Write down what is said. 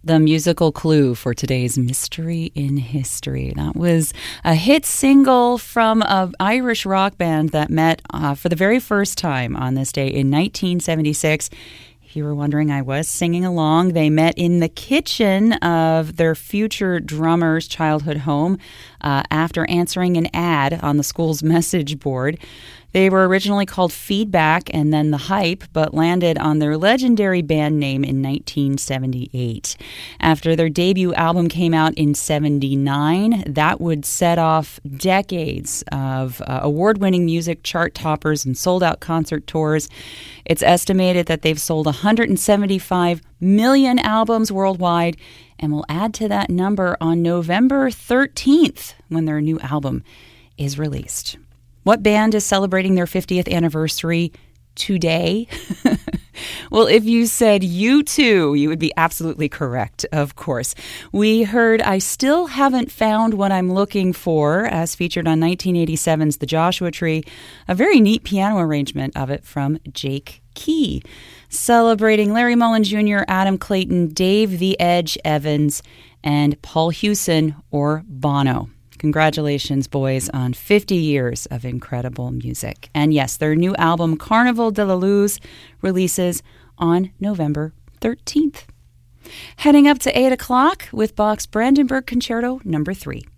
The musical clue for today's Mystery in History. That was a hit single from an Irish rock band that met for the very first time on this day in 1976. If you were wondering, I was singing along. They met in the kitchen of their future drummer's childhood home after answering an ad on the school's message board. They were originally called Feedback and then The Hype, but landed on their legendary band name in 1978. After their debut album came out in 79, that would set off decades of award-winning music chart toppers and sold-out concert tours. It's estimated that they've sold 175 million albums worldwide, and will add to that number on November 13th when their new album is released. What band is celebrating their 50th anniversary today? Well, if you said U2, you would be absolutely correct, of course. We heard I Still Haven't Found What I'm Looking For, as featured on 1987's The Joshua Tree, a very neat piano arrangement of it from Jake Key. Celebrating Larry Mullen Jr., Adam Clayton, Dave the Edge Evans, and Paul Hewson, or Bono. Congratulations, boys, on 50 years of incredible music. And yes, their new album, Carnival de la Luz, releases on November 13th. Heading up to 8 o'clock with Bach's Brandenburg Concerto No. 3.